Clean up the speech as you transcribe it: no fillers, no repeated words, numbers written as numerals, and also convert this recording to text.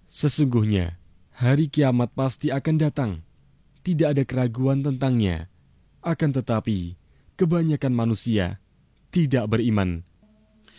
Sesungguhnya, hari kiamat pasti akan datang. Tidak ada keraguan tentangnya. Akan tetapi, kebanyakan manusia tidak beriman